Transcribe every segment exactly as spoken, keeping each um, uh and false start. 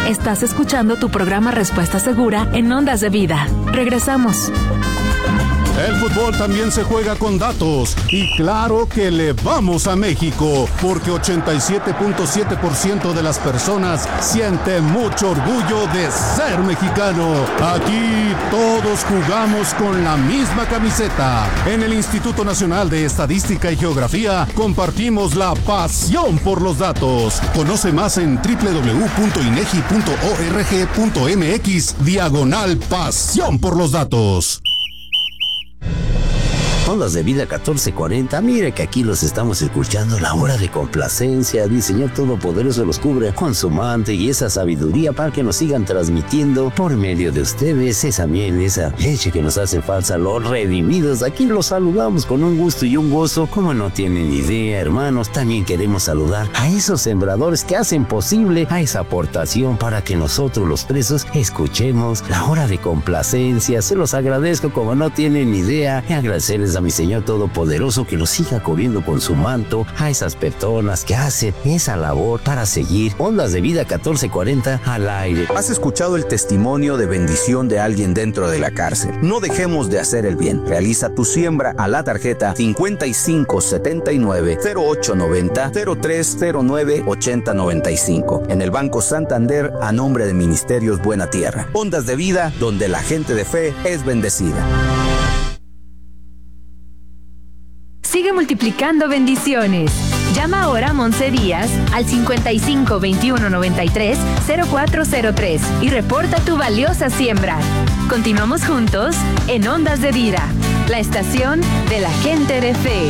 Estás escuchando tu programa Respuesta Segura en Ondas de Vida. Regresamos. El fútbol también se juega con datos y claro que le vamos a México porque ochenta y siete punto siete por ciento de las personas siente mucho orgullo de ser mexicano. Aquí todos jugamos con la misma camiseta. En el Instituto Nacional de Estadística y Geografía compartimos la pasión por los datos. Conoce más en doble u doble u doble u punto inegi punto org punto mx diagonal pasión por los datos. Ondas de Vida catorce cuarenta, mire que aquí los estamos escuchando, la hora de complacencia. El Señor Todopoderoso los cubre con su manto y esa sabiduría para que nos sigan transmitiendo por medio de ustedes esa miel, esa leche que nos hace falta, los redimidos. Aquí los saludamos con un gusto y un gozo, como no tienen idea, hermanos. También queremos saludar a esos sembradores que hacen posible a esa aportación para que nosotros los presos escuchemos la hora de complacencia. Se los agradezco como no tienen idea y agradecerles a mi Señor Todopoderoso que los siga cubriendo con su manto a esas personas que hacen esa labor para seguir Ondas de Vida catorce cuarenta al aire. ¿Has escuchado el testimonio de bendición de alguien dentro de la cárcel? No dejemos de hacer el bien. Realiza tu siembra a la tarjeta cincuenta y cinco setenta y nueve cero ocho noventa cero tres cero nueve ochenta noventa y cinco en el Banco Santander a nombre de Ministerios Buena Tierra. Ondas de Vida, donde la gente de fe es bendecida. Sigue multiplicando bendiciones. Llama ahora a Monse Díaz al cincuenta y cinco veintiuno noventa y tres cero cuatro cero tres y reporta tu valiosa siembra. Continuamos juntos en Ondas de Vida, la estación de la gente de fe.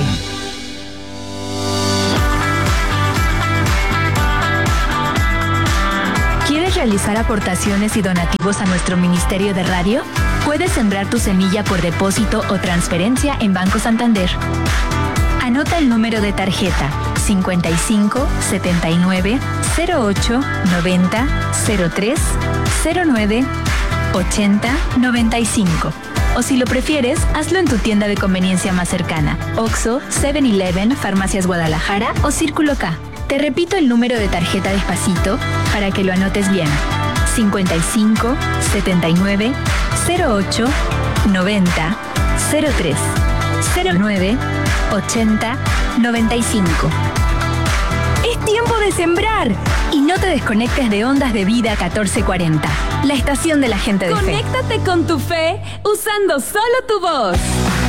¿Quieres realizar aportaciones y donativos a nuestro ministerio de radio? Puedes sembrar tu semilla por depósito o transferencia en Banco Santander. Anota el número de tarjeta cincuenta y cinco setenta y nueve cero ocho noventa cero tres cero nueve ochenta noventa y cinco. O si lo prefieres, hazlo en tu tienda de conveniencia más cercana: Oxxo, seven eleven, Farmacias Guadalajara o Círculo K. Te repito el número de tarjeta despacito para que lo anotes bien: cincuenta y cinco setenta y nueve cero ocho noventa cero tres cero nueve ochenta noventa y cinco. Es tiempo de sembrar y no te desconectes de Ondas de Vida catorce cuarenta, la estación de la gente de fe. Conéctate con tu fe usando solo tu voz.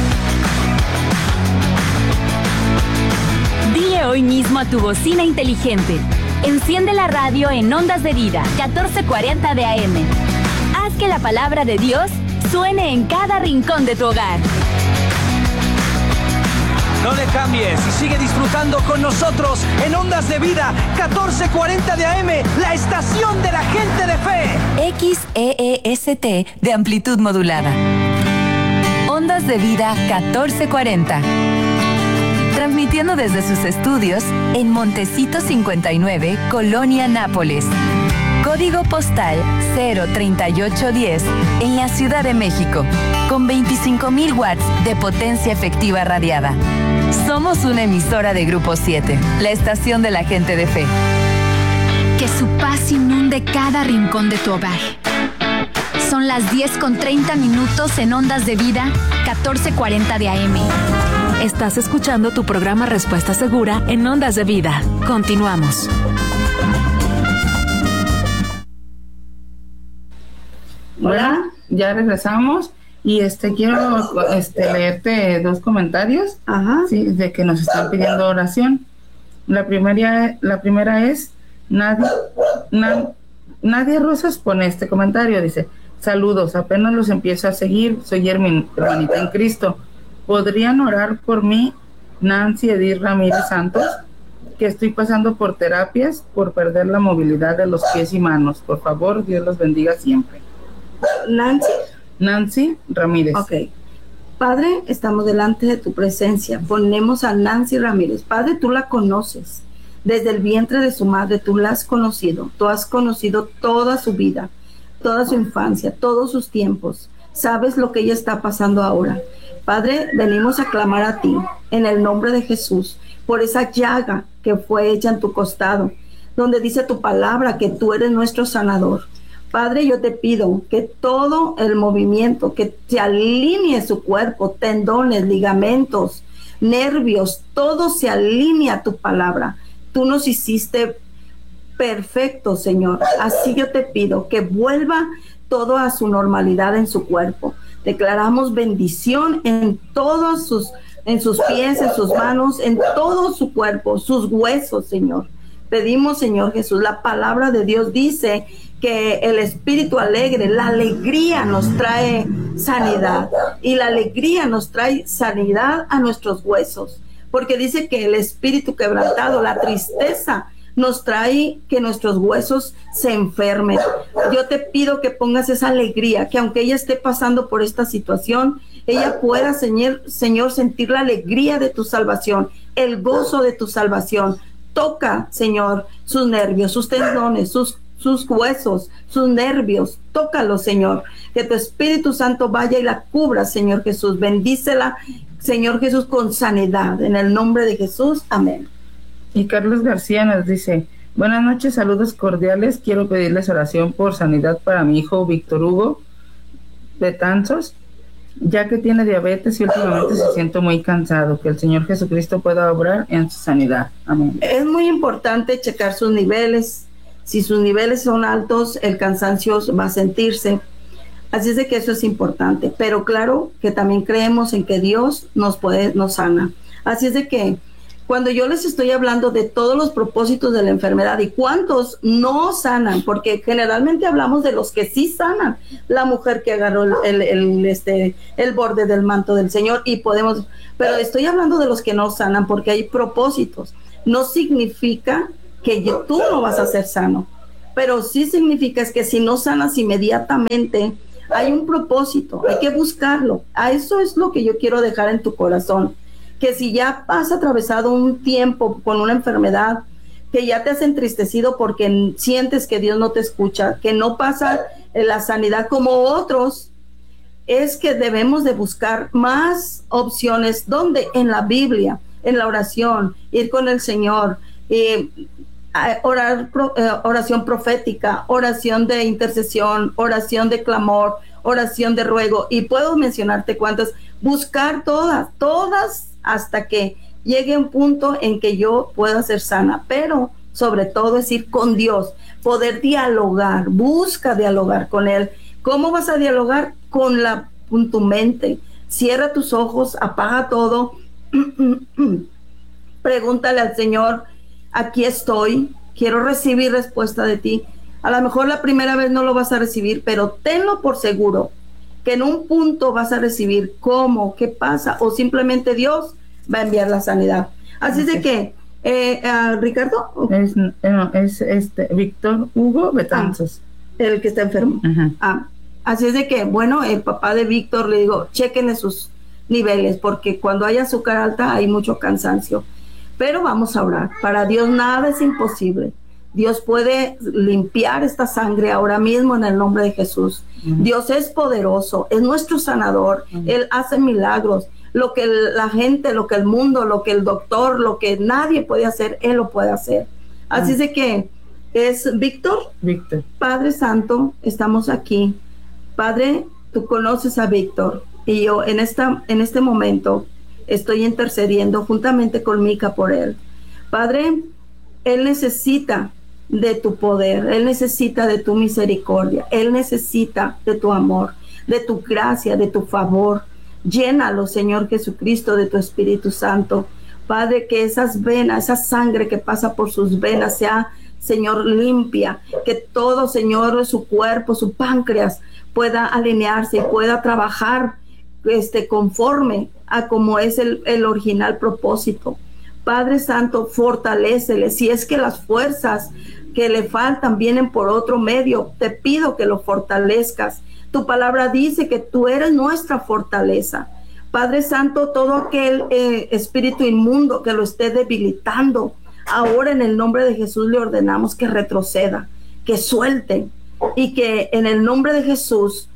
Dile hoy mismo a tu bocina inteligente: enciende la radio en Ondas de Vida catorce cuarenta de A M. Haz que la palabra de Dios suene en cada rincón de tu hogar. No le cambies y sigue disfrutando con nosotros en Ondas de Vida catorce cuarenta de A M, la estación de la gente de fe. X E E S T de amplitud modulada. Ondas de Vida catorce cuarenta. Transmitiendo desde sus estudios en Montecito cincuenta y nueve, Colonia Nápoles. Código postal cero treinta y ocho diez en la Ciudad de México, con veinticinco mil watts de potencia efectiva radiada. Somos una emisora de Grupo siete, la estación de la gente de fe. Que su paz inunde cada rincón de tu hogar. Son las diez con treinta minutos en Ondas de Vida catorce cuarenta de A M. Estás escuchando tu programa Respuesta Segura en Ondas de Vida. Continuamos. Hola, ya regresamos y este quiero este leerte dos comentarios. Ajá. Sí, de que nos están pidiendo oración. La primera, la primera es Nadia, Na, Nadia Rosas pone este comentario, dice: saludos, apenas los empiezo a seguir, soy hermanita en Cristo. ¿Podrían orar por mí, Nancy Edith Ramírez Santos, que estoy pasando por terapias por perder la movilidad de los pies y manos? Por favor, Dios los bendiga siempre. Nancy. Nancy Ramírez. Ok. Padre, estamos delante de tu presencia. Ponemos a Nancy Ramírez. Padre, tú la conoces. Desde el vientre de su madre, tú la has conocido. Tú has conocido toda su vida, toda su infancia, todos sus tiempos. Sabes lo que ella está pasando ahora. Padre, venimos a clamar a ti, en el nombre de Jesús, por esa llaga que fue hecha en tu costado. donde dice tu palabra que tú eres nuestro sanador. Padre, yo te pido que todo el movimiento, que se alinee su cuerpo, tendones, ligamentos, nervios, todo se alinea a tu palabra. Tú nos hiciste perfecto, Señor. Así yo te pido que vuelva todo a su normalidad en su cuerpo. Declaramos bendición en todos sus, en sus pies, en sus manos, en todo su cuerpo, sus huesos, Señor. Pedimos, Señor Jesús, la palabra de Dios dice que el espíritu alegre, la alegría nos trae sanidad, y la alegría nos trae sanidad a nuestros huesos, porque dice que el espíritu quebrantado, la tristeza, nos trae que nuestros huesos se enfermen. Yo te pido que pongas esa alegría, que aunque ella esté pasando por esta situación, ella pueda, Señor, Señor, sentir la alegría de tu salvación, el gozo de tu salvación. Toca, Señor, sus nervios, sus tendones, sus, sus huesos, sus nervios. Tócalos, Señor. Que tu Espíritu Santo vaya y la cubra, Señor Jesús. Bendícela, Señor Jesús, con sanidad. En el nombre de Jesús. Amén. Y Carlos García nos dice: buenas noches, saludos cordiales. Quiero pedirles oración por sanidad para mi hijo Víctor Hugo Betanzos, ya que tiene diabetes y últimamente se siente muy cansado. Que el Señor Jesucristo pueda obrar en su sanidad. Amén. Es muy importante checar sus niveles. Si sus niveles son altos, el cansancio va a sentirse. Así es de que eso es importante. Pero claro que también creemos en que Dios nos puede, nos sana. Así es de que cuando yo les estoy hablando de todos los propósitos de la enfermedad y cuántos no sanan, porque generalmente hablamos de los que sí sanan, la mujer que agarró el, el, el, este, el borde del manto del Señor, y podemos, pero estoy hablando de los que no sanan porque hay propósitos. No significa que yo, tú no vas a ser sano, pero sí significa es que si no sanas inmediatamente, hay un propósito, hay que buscarlo. A eso es lo que yo quiero dejar en tu corazón. Que si ya has atravesado un tiempo con una enfermedad, que ya te has entristecido porque sientes que Dios no te escucha, que no pasa la sanidad como otros, es que debemos de buscar más opciones. ¿Dónde? En la Biblia, en la oración, ir con el Señor, eh, orar, oración profética, oración de intercesión, oración de clamor, oración de ruego, y puedo mencionarte cuántas, buscar todas, todas, hasta que llegue un punto en que yo pueda ser sana. Pero sobre todo es ir con Dios, poder dialogar. Busca dialogar con Él. ¿Cómo vas a dialogar? Con la con tu mente. Cierra tus ojos, apaga todo, pregúntale al Señor: aquí estoy, quiero recibir respuesta de ti. A lo mejor la primera vez no lo vas a recibir, pero tenlo por seguro que en un punto vas a recibir. ¿Cómo? ¿Qué pasa? O simplemente Dios va a enviar la sanidad. Así okay. de que, eh, uh, Ricardo. Es, no, es este Víctor Hugo Betanzos. Ah, el que está enfermo. Uh-huh. Ah, así es de que, bueno, el papá de Víctor le digo, chequen sus niveles, porque cuando hay azúcar alta hay mucho cansancio. Pero vamos a orar. Para Dios nada es imposible. Dios puede limpiar esta sangre ahora mismo en el nombre de Jesús. Uh-huh. Dios es poderoso, es nuestro sanador. Uh-huh. Él hace milagros. Lo que la gente, lo que el mundo, lo que el doctor, lo que nadie puede hacer, Él lo puede hacer. Así es de que es Víctor. Víctor. Padre Santo, estamos aquí. Padre, tú conoces a Víctor, y yo en, esta, en este momento estoy intercediendo juntamente con Mica por él. Padre, él necesita de tu poder, él necesita de tu misericordia, él necesita de tu amor, de tu gracia, de tu favor. Llénalo, Señor Jesucristo, de tu Espíritu Santo. Padre, que esas venas, esa sangre que pasa por sus venas sea, Señor, limpia. Que todo, Señor, su cuerpo, su páncreas pueda alinearse y pueda trabajar este, conforme a como es el, el original propósito. Padre Santo, fortalécele. Si es que las fuerzas que le faltan vienen por otro medio, te pido que lo fortalezcas. Tu palabra dice que tú eres nuestra fortaleza. Padre Santo, todo aquel eh, espíritu inmundo que lo esté debilitando, ahora en el nombre de Jesús le ordenamos que retroceda, que suelte, y que en el nombre de Jesús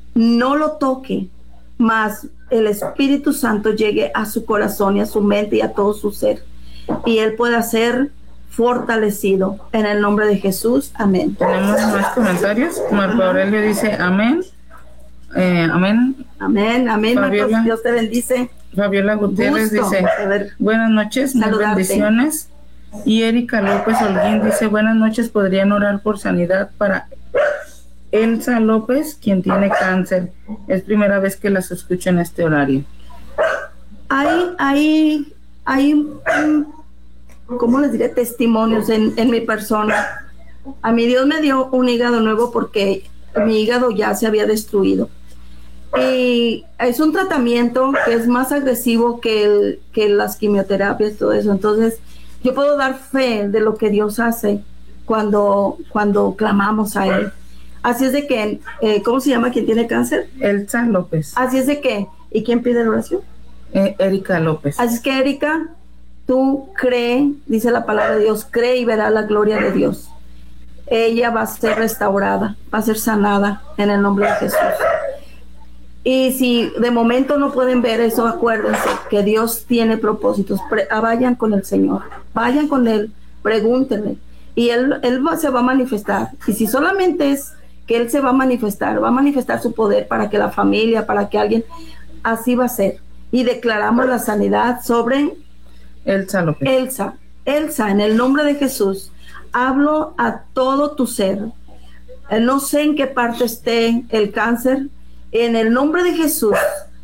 no lo toque, mas el Espíritu Santo llegue a su corazón y a su mente y a todo su ser, y él pueda ser fortalecido. En el nombre de Jesús, amén. Tenemos más comentarios. Marco Aurelio dice amén. Eh, amén. Amén, amén. Fabiola, Marcos, Dios te bendice. Fabiola Gutiérrez Gusto dice buenas noches, mil bendiciones. Y Erika López Holguín dice buenas noches, podrían orar por sanidad para Elsa López, quien tiene cáncer. Es primera vez que las escucho en este horario. Hay, hay, hay, um, ¿cómo les diré? Testimonios en, en mi persona. A mí Dios me dio un hígado nuevo porque mi hígado ya se había destruido. Y es un tratamiento que es más agresivo que, el, que las quimioterapias, todo eso. Entonces, yo puedo dar fe de lo que Dios hace cuando, cuando clamamos a Él. Así es de que, eh, ¿cómo se llama quien tiene cáncer? Elsa López. Así es de que, ¿y quién pide la oración? Eh, Erika López. Así es que, Erika, tú cree, dice la palabra de Dios, cree y verá la gloria de Dios. Ella va a ser restaurada, va a ser sanada en el nombre de Jesús. Y si de momento no pueden ver eso, acuérdense que Dios tiene propósitos. Pre- vayan con el Señor, vayan con Él, pregúntenle. Y Él, él va, se va a manifestar. Y si solamente es que Él se va a manifestar, va a manifestar su poder para que la familia, para que alguien, así va a ser. Y declaramos la sanidad sobre Elsa López. Elsa, Elsa, en el nombre de Jesús, hablo a todo tu ser. Eh, No sé en qué parte esté el cáncer. En el nombre de Jesús,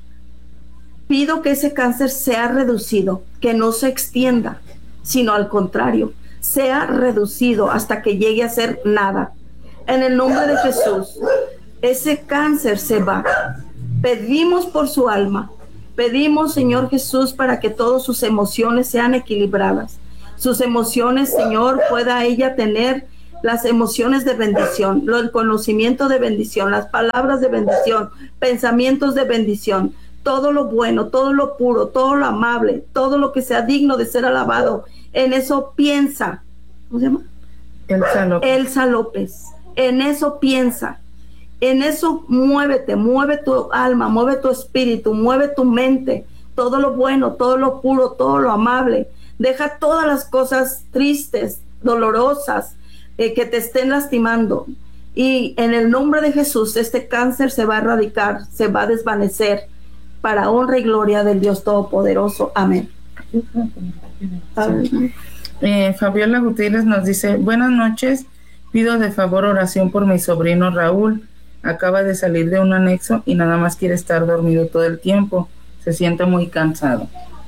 pido que ese cáncer sea reducido, que no se extienda, sino al contrario, sea reducido hasta que llegue a ser nada. En el nombre de Jesús, ese cáncer se va. Pedimos por su alma. Pedimos, Señor Jesús, para que todas sus emociones sean equilibradas. Sus emociones, Señor, pueda ella tener las emociones de bendición, el conocimiento de bendición, las palabras de bendición, pensamientos de bendición, todo lo bueno, todo lo puro, todo lo amable, todo lo que sea digno de ser alabado. En eso piensa. ¿Cómo se llama? Elsa López. Elsa López. En eso piensa. En eso muévete, mueve tu alma, mueve tu espíritu, mueve tu mente, todo lo bueno, todo lo puro, todo lo amable. Deja todas las cosas tristes, dolorosas, eh, que te estén lastimando. Y en el nombre de Jesús, este cáncer se va a erradicar, se va a desvanecer para honra y gloria del Dios Todopoderoso. Amén. Sí. Eh, Fabiola Gutiérrez nos dice, buenas noches, pido de favor oración por mi sobrino Raúl. Acaba de salir de un anexo y nada más quiere estar dormido todo el tiempo. Se siente muy cansado.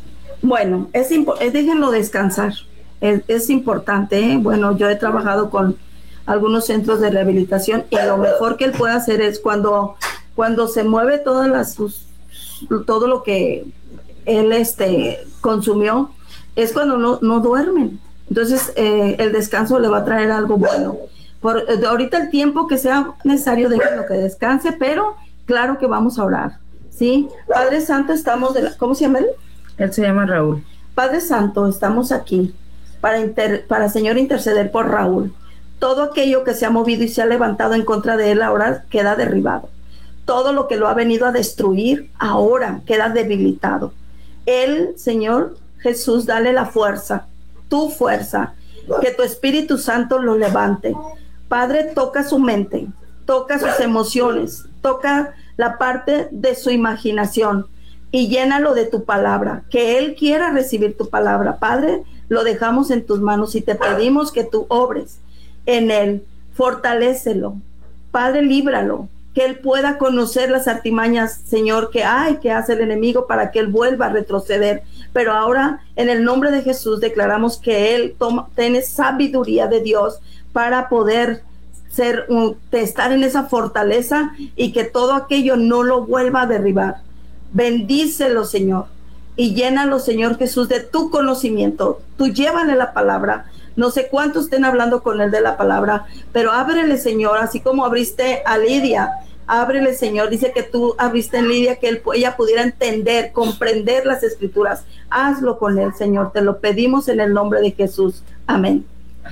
Bueno, es impo- eh, déjenlo descansar. Es, es importante, ¿eh? Bueno, yo he trabajado con algunos centros de rehabilitación y lo mejor que él puede hacer es cuando, cuando se mueve todas las, sus, todo lo que él este, consumió, es cuando no, no duermen. Entonces, eh, el descanso le va a traer algo bueno. Por de ahorita el tiempo que sea necesario, déjenlo que descanse, pero claro que vamos a orar, ¿sí? Padre Santo, estamos de la, ¿cómo se llama él? Él se llama Raúl. Padre Santo, estamos aquí para, inter, para Señor, interceder por Raúl. Todo aquello que se ha movido y se ha levantado en contra de él ahora queda derribado. Todo lo que lo ha venido a destruir ahora queda debilitado. Él, Señor Jesús, dale la fuerza, tu fuerza, que tu Espíritu Santo lo levante. Padre, toca su mente, toca sus emociones, toca la parte de su imaginación y llénalo de tu palabra, que él quiera recibir tu palabra. Padre, lo dejamos en tus manos y te pedimos que tú obres en él, fortalécelo. Padre, líbralo, que él pueda conocer las artimañas, Señor, que hay, que hace el enemigo para que él vuelva a retroceder. Pero ahora, en el nombre de Jesús, declaramos que él toma, tiene sabiduría de Dios para poder ser un, estar en esa fortaleza y que todo aquello no lo vuelva a derribar. Bendícelo, Señor, y llénalo, Señor Jesús, de tu conocimiento. Tú llévale la palabra. No sé cuántos estén hablando con él de la palabra, pero ábrele, Señor, así como abriste a Lidia. Ábrele, Señor, dice que tú abriste en Lidia, que él, ella pudiera entender, comprender las escrituras. Hazlo con él, Señor, te lo pedimos en el nombre de Jesús. Amén.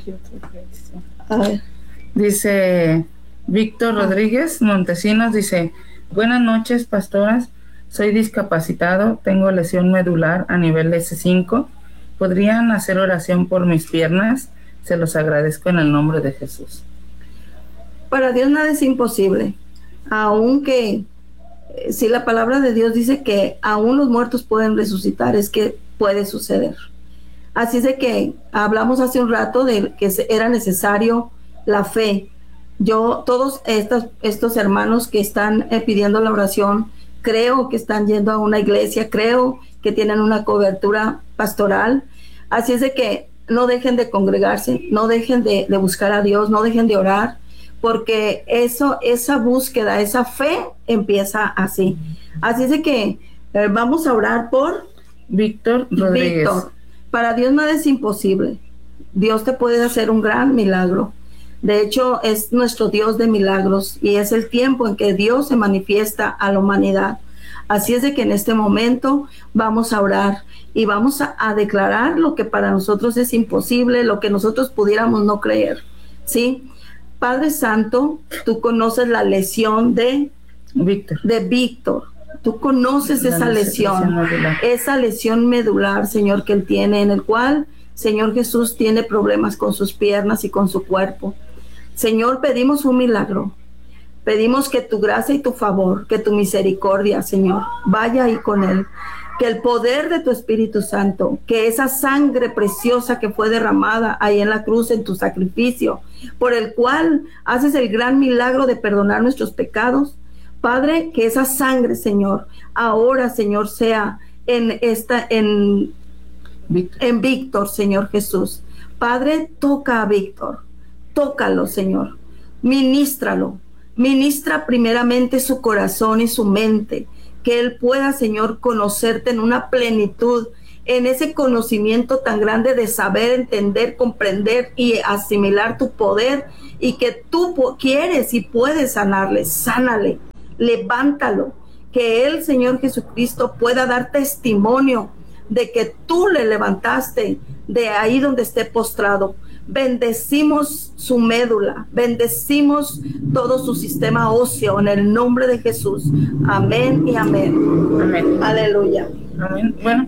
A ver. Dice Víctor Rodríguez Montesinos, dice, buenas noches, pastoras, soy discapacitado, tengo lesión medular a nivel S cinco, ¿podrían hacer oración por mis piernas? Se los agradezco en el nombre de Jesús. Para Dios nada es imposible, aunque eh, si la palabra de Dios dice que aún los muertos pueden resucitar, es que puede suceder. Así es de que hablamos hace un rato de que era necesario la fe. Yo, todos estos, estos hermanos que están eh, pidiendo la oración, creo que están yendo a una iglesia, creo que tienen una cobertura pastoral. Así es de que no dejen de congregarse, no dejen de, de buscar a Dios, no dejen de orar, porque eso, esa búsqueda, esa fe empieza así. Así es de que eh, vamos a orar por Víctor Rodríguez. Víctor, para Dios nada es imposible. Dios te puede hacer un gran milagro. De hecho, es nuestro Dios de milagros y es el tiempo en que Dios se manifiesta a la humanidad. Así es de que en este momento vamos a orar y vamos a, a declarar lo que para nosotros es imposible, lo que nosotros pudiéramos no creer, ¿sí? Padre Santo, tú conoces la lesión de Víctor. De Víctor. Tú conoces La esa lesión, medular. esa lesión medular, Señor, que él tiene, en el cual, Señor Jesús, tiene problemas con sus piernas y con su cuerpo. Señor, pedimos un milagro. Pedimos que tu gracia y tu favor, que tu misericordia, Señor, vaya ahí con él. Que el poder de tu Espíritu Santo, que esa sangre preciosa que fue derramada ahí en la cruz en tu sacrificio, por el cual haces el gran milagro de perdonar nuestros pecados, Padre, que esa sangre, Señor, ahora, Señor, sea en esta, en, Víctor. en Víctor, Señor Jesús. Padre, toca a Víctor, tócalo, Señor, ministralo, ministra primeramente su corazón y su mente, que él pueda, Señor, conocerte en una plenitud, en ese conocimiento tan grande de saber, entender, comprender y asimilar tu poder, y que tú quieres y puedes sanarle, sánale, levántalo, que él, Señor Jesucristo, pueda dar testimonio de que tú le levantaste de ahí donde esté postrado. Bendecimos su médula, bendecimos todo su sistema óseo en el nombre de Jesús. Amén y amén. Amén. Aleluya. Amén. Bueno,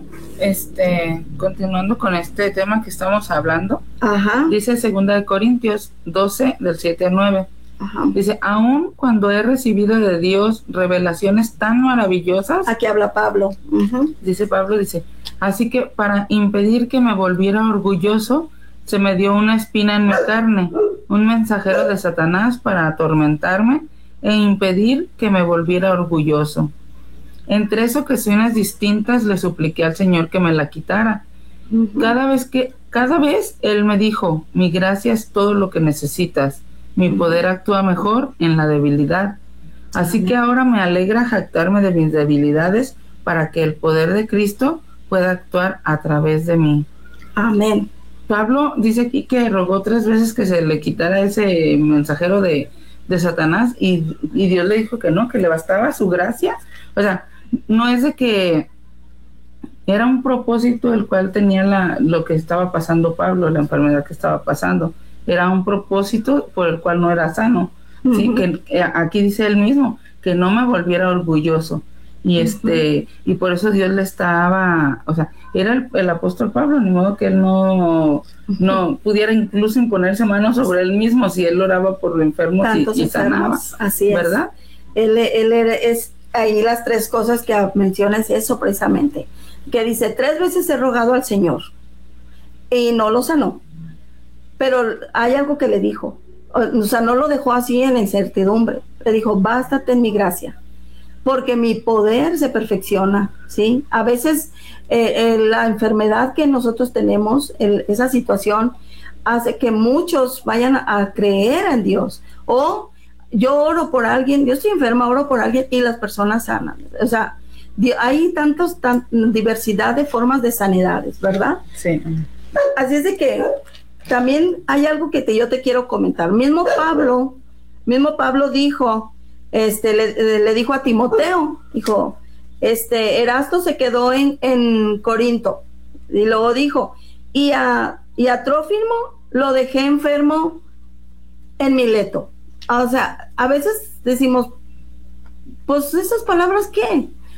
este, continuando con este tema que estamos hablando, Ajá. dice segunda de Corintios doce, del siete al nueve. Ajá. Dice, aun cuando he recibido de Dios revelaciones tan maravillosas, Aquí habla Pablo. Uh-huh. dice Pablo, dice, así que para impedir que me volviera orgulloso, se me dio una espina en mi carne, un mensajero de Satanás para atormentarme e impedir que me volviera orgulloso. En tres ocasiones distintas le supliqué al Señor que me la quitara. Uh-huh. Cada vez que, cada vez Él me dijo, mi gracia es todo lo que necesitas, mi poder actúa mejor en la debilidad. Así uh-huh. que ahora me alegra jactarme de mis debilidades para que el poder de Cristo pueda actuar a través de mí. Amén. Pablo dice aquí que rogó tres veces que se le quitara ese mensajero de, de Satanás y, y Dios le dijo que no, que le bastaba su gracia. O sea, no es de que era un propósito el cual tenía la, lo que estaba pasando Pablo, la enfermedad que estaba pasando. Era un propósito por el cual no era sano. Uh-huh. ¿Sí? Que, que aquí dice él mismo, que no me volviera orgulloso. Y este, uh-huh. y por eso Dios le estaba, o sea, era el, el apóstol Pablo, ni modo que él no, no pudiera incluso imponerse manos sobre él mismo si él oraba por los enfermos y, y sanaba. Así es. ¿Verdad? Él, él es ahí las tres cosas que mencionas, eso precisamente, que dice, tres veces he rogado al Señor y no lo sanó, pero hay algo que le dijo, o sea, no lo dejó así en incertidumbre, le dijo, bástate en mi gracia, porque mi poder se perfecciona, ¿sí? A veces eh, eh, la enfermedad que nosotros tenemos, el, esa situación, hace que muchos vayan a, a creer en Dios. O yo oro por alguien, yo estoy enferma, oro por alguien y las personas sanan. O sea, hay tantos, tan diversidad de formas de sanidades, ¿verdad? Sí. Así es de que también hay algo que te, yo te quiero comentar. Mismo Pablo, mismo Pablo dijo... Este, le, le dijo a Timoteo, dijo, este, Erasto se quedó en, en Corinto, y luego dijo, y a, y a Trófimo lo dejé enfermo en Mileto. O sea, a veces decimos, pues esas palabras, ¿qué?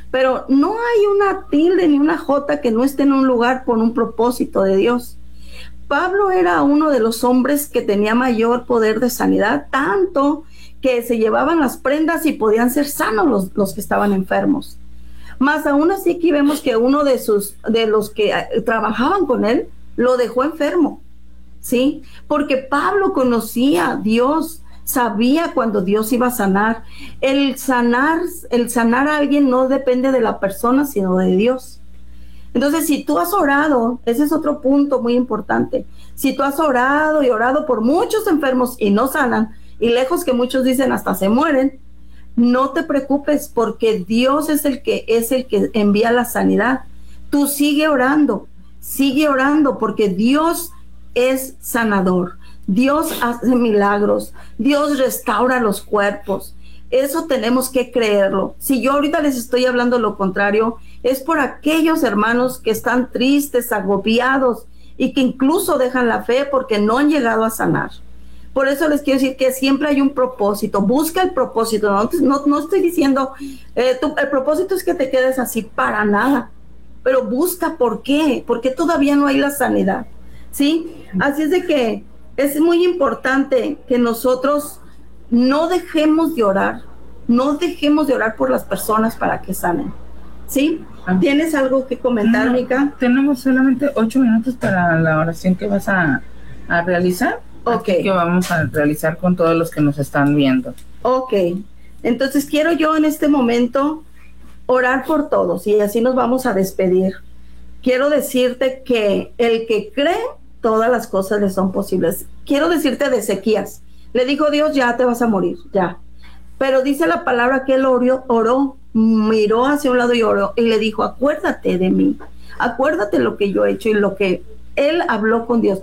Pero no hay una tilde ni una jota que no esté en un lugar por un propósito de Dios. Pablo era uno de los hombres que tenía mayor poder de sanidad, tanto que se llevaban las prendas y podían ser sanos los, los que estaban enfermos. Más aún así, aquí vemos que uno de sus de los que trabajaban con él lo dejó enfermo, ¿sí? Porque Pablo conocía a Dios, sabía cuando Dios iba a sanar. El sanar, el sanar a alguien no depende de la persona, sino de Dios. Entonces, si tú has orado, ese es otro punto muy importante. Si tú has orado y orado por muchos enfermos y no sanan, y lejos que muchos dicen hasta se mueren, no te preocupes, porque Dios es el que es el que envía la sanidad. Tú sigue orando, sigue orando, porque Dios es sanador. Dios hace milagros, Dios restaura los cuerpos. Eso tenemos que creerlo. Si yo ahorita les estoy hablando lo contrario, es por aquellos hermanos que están tristes, agobiados y que incluso dejan la fe porque no han llegado a sanar. Por eso les quiero decir que siempre hay un propósito. Busca el propósito. No, no, no estoy diciendo, eh, tu, el propósito es que te quedes así, para nada. Pero busca por qué, porque todavía no hay la sanidad, ¿sí? Así es de que es muy importante que nosotros no dejemos de orar, no dejemos de orar por las personas para que sanen, ¿sí? ¿Tienes algo que comentar, no, Mica? Tenemos solamente ocho minutos para la oración que vas a, a realizar. Ok. Que vamos a realizar con todos los que nos están viendo. Ok. Entonces quiero yo en este momento orar por todos y así nos vamos a despedir. Quiero decirte que el que cree, todas las cosas le son posibles. Quiero decirte de Ezequías. Le dijo Dios, ya te vas a morir, ya. Pero dice la palabra que él oró, oró, miró hacia un lado y oró, y le dijo, acuérdate de mí, acuérdate lo que yo he hecho y lo que él habló con Dios.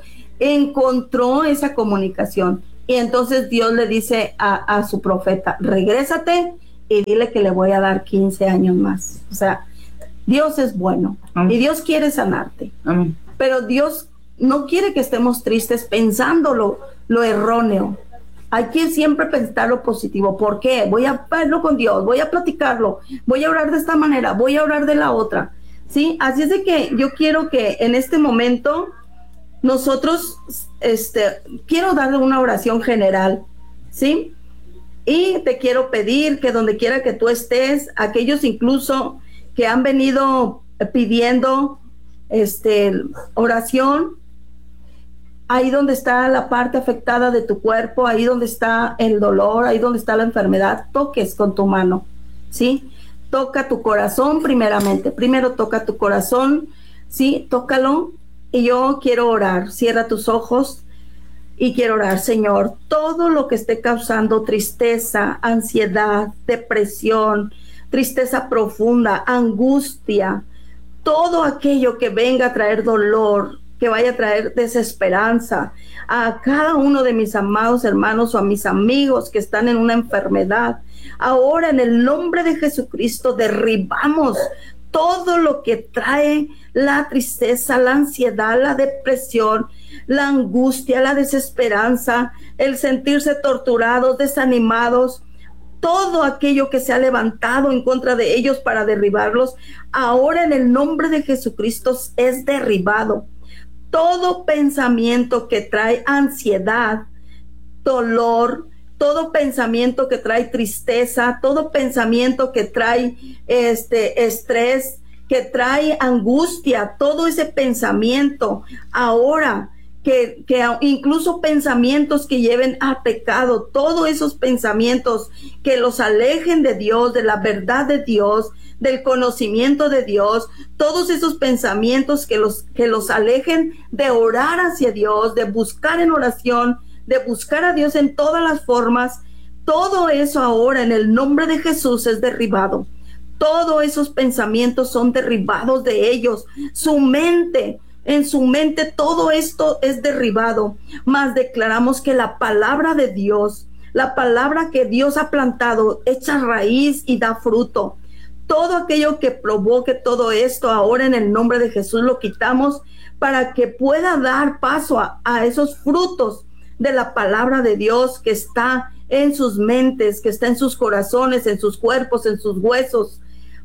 Encontró esa comunicación. Y entonces Dios le dice a, a su profeta, regrésate y dile que le voy a dar quince años más. O sea, Dios es bueno. Amén. Y Dios quiere sanarte. Amén. Pero Dios no quiere que estemos tristes pensando lo, lo erróneo. Hay que siempre pensar lo positivo. ¿Por qué? Voy a verlo con Dios, voy a platicarlo, voy a orar de esta manera, voy a orar de la otra, ¿sí? Así es de que yo quiero que en este momento nosotros, este, quiero darle una oración general, ¿sí? Y te quiero pedir que donde quiera que tú estés, aquellos incluso que han venido pidiendo este, oración, ahí donde está la parte afectada de tu cuerpo, ahí donde está el dolor, ahí donde está la enfermedad, toques con tu mano, ¿sí? Toca tu corazón primeramente, primero toca tu corazón, ¿sí? Tócalo, y yo quiero orar. Cierra tus ojos y quiero orar. Señor, todo lo que esté causando tristeza, ansiedad, depresión, tristeza profunda, angustia, todo aquello que venga a traer dolor, que vaya a traer desesperanza a cada uno de mis amados hermanos o a mis amigos que están en una enfermedad. Ahora, en el nombre de Jesucristo, derribamos todo lo que trae la tristeza, la ansiedad, la depresión, la angustia, la desesperanza, el sentirse torturados, desanimados, todo aquello que se ha levantado en contra de ellos para derribarlos, ahora en el nombre de Jesucristo es derribado. Todo pensamiento que trae ansiedad, dolor, todo pensamiento que trae tristeza, todo pensamiento que trae este estrés, que trae angustia, todo ese pensamiento ahora, que, que incluso pensamientos que lleven a pecado, todos esos pensamientos que los alejen de Dios, de la verdad de Dios, del conocimiento de Dios, todos esos pensamientos que los, que los alejen de orar hacia Dios, de buscar en oración, de buscar a Dios en todas las formas, todo eso ahora en el nombre de Jesús es derribado. Todos esos pensamientos son derribados de ellos. Su mente, en su mente todo esto es derribado. Mas declaramos que la palabra de Dios, la palabra que Dios ha plantado, echa raíz y da fruto. Todo aquello que provoque todo esto ahora en el nombre de Jesús lo quitamos para que pueda dar paso a, a esos frutos de la palabra de Dios que está en sus mentes, que está en sus corazones, en sus cuerpos, en sus huesos,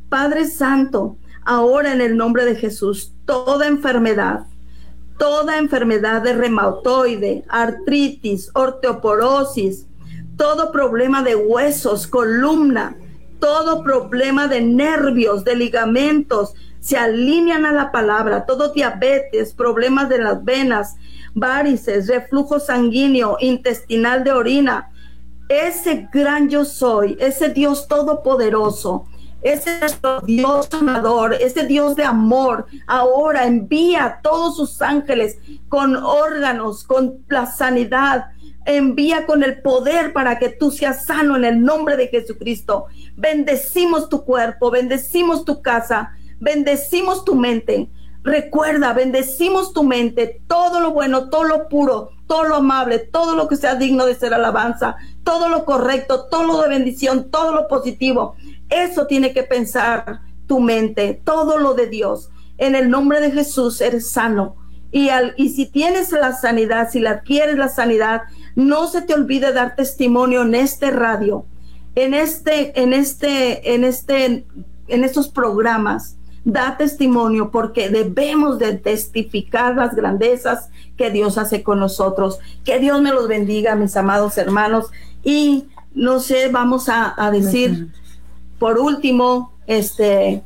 Padre Santo, ahora en el nombre de Jesús, toda enfermedad, toda enfermedad de reumatoide, artritis, osteoporosis, todo problema de huesos, columna, todo problema de nervios, de ligamentos, se alinean a la palabra, todo diabetes, problemas de las venas, varices, reflujo sanguíneo, intestinal de orina, ese gran yo soy, ese Dios todopoderoso, ese Dios sanador, ese Dios de amor, ahora envía a todos sus ángeles con órganos, con la sanidad, envía con el poder para que tú seas sano en el nombre de Jesucristo. Bendecimos tu cuerpo, bendecimos tu casa, bendecimos tu mente. Recuerda, bendecimos tu mente, todo lo bueno, todo lo puro, todo lo amable, todo lo que sea digno de ser alabanza, todo lo correcto, todo lo de bendición, todo lo positivo. Eso tiene que pensar tu mente, todo lo de Dios. En el nombre de Jesús eres sano. Y, al, y si tienes la sanidad, si la adquieres la sanidad, no se te olvide dar testimonio en este radio, en este, en este, en este, en estos programas. Da testimonio, porque debemos de testificar las grandezas que Dios hace con nosotros. Que Dios me los bendiga, mis amados hermanos. Y no sé, vamos a, a decir por último, este,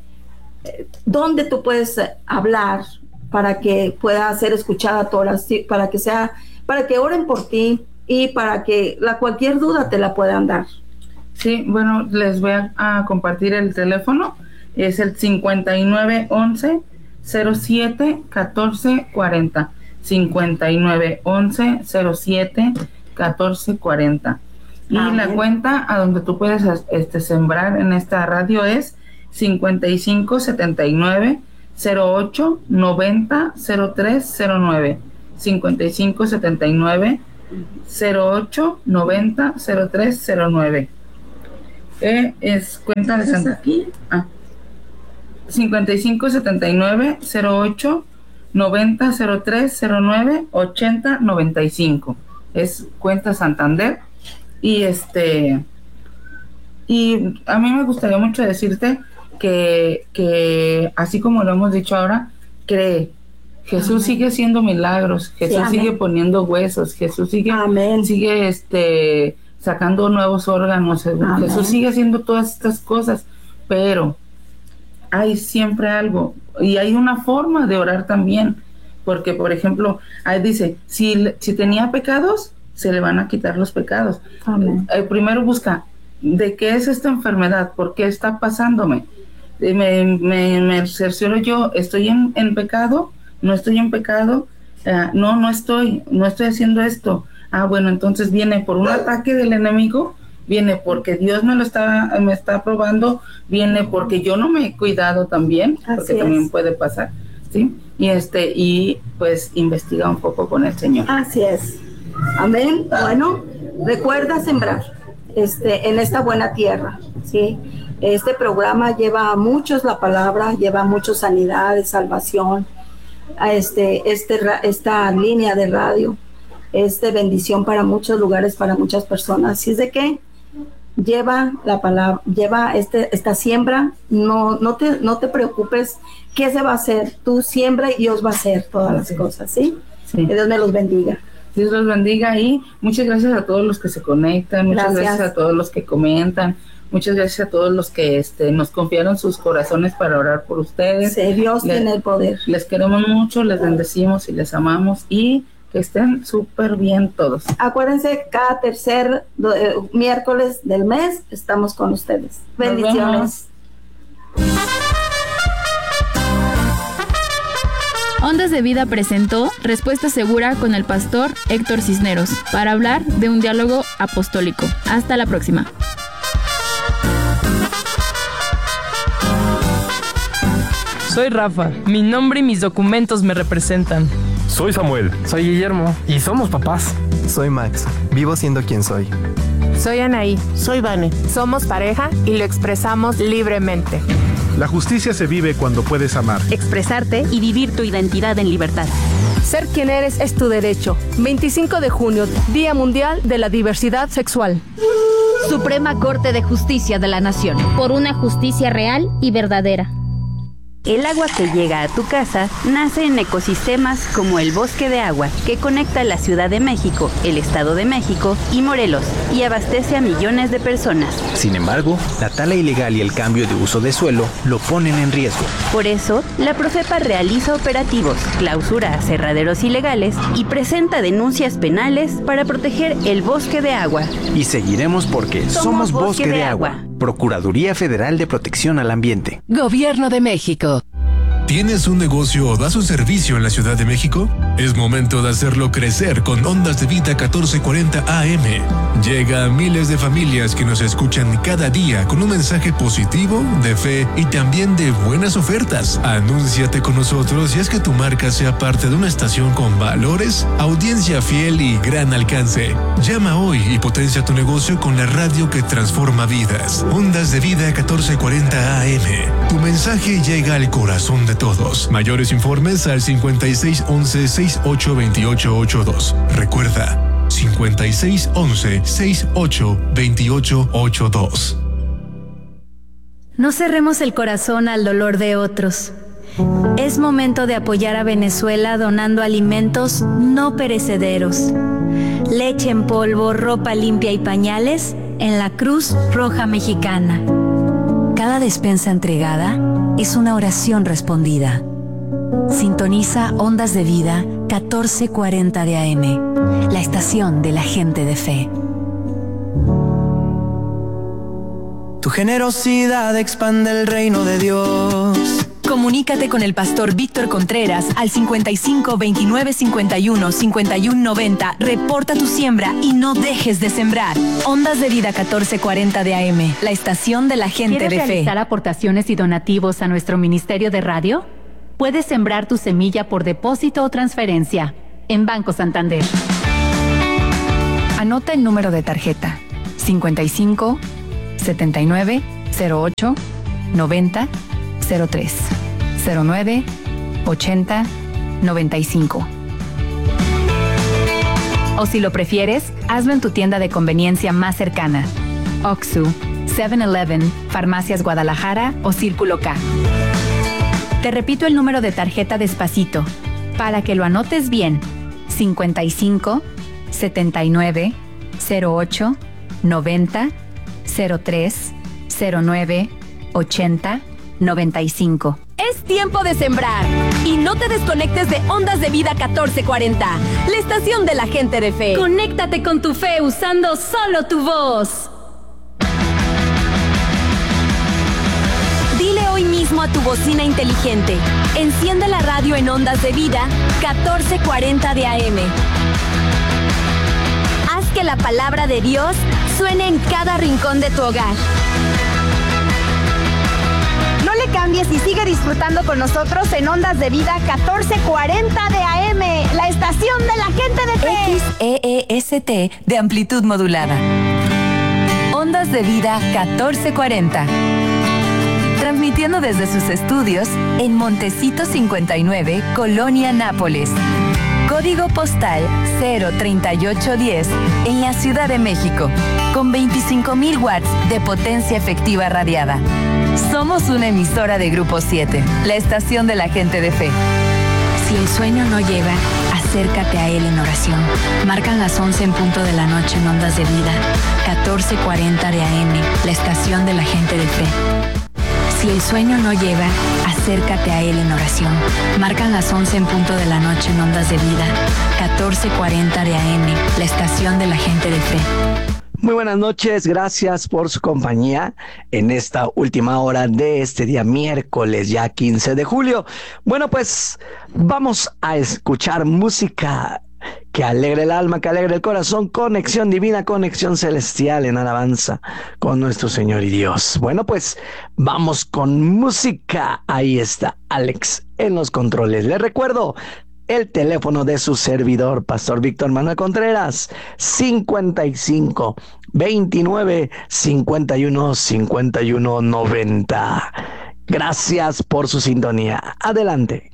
¿dónde tú puedes hablar para que pueda ser escuchada tu oración, para que sea, para que oren por ti y para que la cualquier duda te la puedan dar? Sí, bueno, les voy a, a compartir el teléfono. Es el cincuenta y nueve once cero siete catorce cuarenta, cincuenta y nueve once cero siete catorce cuarenta. Y Amén. La cuenta a donde tú puedes este, sembrar en esta radio es cincuenta y cinco setenta y nueve cero ocho noventa cero tres cero nueve, cincuenta y cinco setenta y nueve cero ocho noventa cero tres cero nueve. Eh, es cuenta de Santa aquí. Ah. cincuenta y cinco setenta y nueve cero ocho noventa cero tres cero nueve ochenta noventa y cinco. Es cuenta Santander. Y este y a mí me gustaría mucho decirte que, que así como lo hemos dicho ahora, cree. Jesús amén. Sigue haciendo milagros, Jesús sí, sigue poniendo huesos, Jesús sigue amén. sigue este sacando nuevos órganos, amén. Jesús sigue haciendo todas estas cosas, pero hay siempre algo, y hay una forma de orar también, porque por ejemplo, ahí dice, si, si tenía pecados, se le van a quitar los pecados. Amén. Eh, primero busca, ¿de qué es esta enfermedad? ¿Por qué está pasándome? Eh, me, me, me cercioro yo, ¿estoy en, en pecado? ¿No estoy en pecado? Eh, no, no estoy, no estoy haciendo esto. Ah, bueno, entonces viene por un ataque del enemigo, viene porque Dios me lo está, me está probando, viene porque yo no me he cuidado también, así porque es. También puede pasar, ¿sí? Y este, y pues investiga un poco con el Señor. Así es. Amén. Bueno, recuerda sembrar este, en esta buena tierra, ¿sí? Este programa lleva a muchos la palabra, lleva a muchos sanidad, salvación, a este, este, esta línea de radio, este bendición para muchos lugares, para muchas personas. Así es de que lleva la palabra, lleva este, esta siembra, no, no te, no te preocupes qué se va a hacer, tú siembra y Dios va a hacer todas las sí. cosas, ¿sí? Sí. Que Dios me los bendiga. Dios los bendiga y muchas gracias a todos los que se conectan, muchas gracias, gracias a todos los que comentan, muchas gracias a todos los que este, nos confiaron sus corazones para orar por ustedes. Sí, Dios les, tiene el poder. Les queremos mucho, les bendecimos y les amamos y que estén súper bien todos. Acuérdense, cada tercer eh, miércoles del mes estamos con ustedes. Bendiciones. Ondas de Vida presentó Respuesta Segura con el pastor Héctor Cisneros para hablar de un diálogo apostólico. Hasta la próxima. Soy Rafa, mi nombre y mis documentos me representan. Soy Samuel. Soy Guillermo. Y somos papás. Soy Max, vivo siendo quien soy. Soy Anaí. Soy Vane. Somos pareja y lo expresamos libremente. La justicia se vive cuando puedes amar, expresarte y vivir tu identidad en libertad. Ser quien eres es tu derecho. veinticinco de junio, Día Mundial de la Diversidad Sexual. Suprema Corte de Justicia de la Nación. Por una justicia real y verdadera. El agua que llega a tu casa nace en ecosistemas como el Bosque de Agua, que conecta la Ciudad de México, el Estado de México y Morelos, y abastece a millones de personas. Sin embargo, la tala ilegal y el cambio de uso de suelo lo ponen en riesgo. Por eso, la Profepa realiza operativos, clausura aserraderos ilegales y presenta denuncias penales para proteger el Bosque de Agua. Y seguiremos porque somos, somos Bosque, Bosque de, de Agua. Agua. Procuraduría Federal de Protección al Ambiente. Gobierno de México. ¿Tienes un negocio o das un servicio en la Ciudad de México? Es momento de hacerlo crecer con Ondas de Vida catorce cuarenta A M. Llega a miles de familias que nos escuchan cada día con un mensaje positivo, de fe y también de buenas ofertas. Anúnciate con nosotros y haz que tu marca sea parte de una estación con valores, audiencia fiel y gran alcance. Llama hoy y potencia tu negocio con la radio que transforma vidas. Ondas de Vida catorce cuarenta A M. Tu mensaje llega al corazón de todos. Mayores informes al cincuenta y seis once, sesenta y ocho veintiocho ochenta y dos. Recuerda, cincuenta y seis once, sesenta y ocho veintiocho ochenta y dos. No cerremos el corazón al dolor de otros. Es momento de apoyar a Venezuela donando alimentos no perecederos. Leche en polvo, ropa limpia y pañales en la Cruz Roja Mexicana. Cada despensa entregada es una oración respondida. Sintoniza Ondas de Vida catorce cuarenta de A M, la estación de la gente de fe. Tu generosidad expande el reino de Dios. Comunícate con el pastor Víctor Contreras al cincuenta y cinco, veintinueve, cincuenta y uno, cincuenta y uno noventa. Reporta tu siembra y no dejes de sembrar. Ondas de Vida catorce cuarenta de A M, la estación de la gente de fe. ¿Quieres realizar aportaciones y donativos a nuestro ministerio de radio? Puedes sembrar tu semilla por depósito o transferencia en Banco Santander. Anota el número de tarjeta cincuenta y cinco, setenta y nueve, cero ocho, noventa, cero tres, cero nueve, ochenta, noventa y cinco. O si lo prefieres, hazlo en tu tienda de conveniencia más cercana. Oxxo, seven eleven, Farmacias Guadalajara o Círculo K. Te repito el número de tarjeta despacito, para que lo anotes bien. cincuenta y cinco, setenta y nueve, cero ocho, noventa, cero tres, cero nueve, ochenta, noventa y cinco. Es tiempo de sembrar y no te desconectes de Ondas de Vida catorce cuarenta, la estación de la gente de fe. Conéctate con tu fe usando solo tu voz. Dile hoy mismo a tu bocina inteligente: enciende la radio en Ondas de Vida catorce cuarenta de A M. Haz que la palabra de Dios suene en cada rincón de tu hogar. No le cambies y sigue disfrutando con nosotros en Ondas de Vida catorce cuarenta de A M, la estación de la gente de fe. X E E S T de amplitud modulada. Ondas de Vida catorce cuarenta. Transmitiendo desde sus estudios en Montecito cincuenta y nueve, Colonia Nápoles. Código postal cero treinta y ocho diez en la Ciudad de México, con veinticinco mil watts de potencia efectiva radiada. Somos una emisora de Grupo siete, la estación de la gente de fe. Si el sueño no llega, acércate a él en oración. Marcan las once en punto de la noche en Ondas de Vida, catorce cuarenta de A M, la estación de la gente de fe. Si el sueño no llega, acércate a él en oración. Marcan las once en punto de la noche en Ondas de Vida, catorce cuarenta de A M, la estación de la gente de fe. Muy buenas noches, gracias por su compañía en esta última hora de este día miércoles, ya quince de julio. Bueno, pues vamos a escuchar música que alegre el alma, que alegre el corazón. Conexión divina, conexión celestial en alabanza con nuestro Señor y Dios. Bueno, pues vamos con música. Ahí está Alex en los controles. Les recuerdo el teléfono de su servidor, Pastor Víctor Manuel Contreras, cincuenta y cinco, veintinueve, cincuenta y uno, cincuenta y uno noventa. Gracias por su sintonía. Adelante.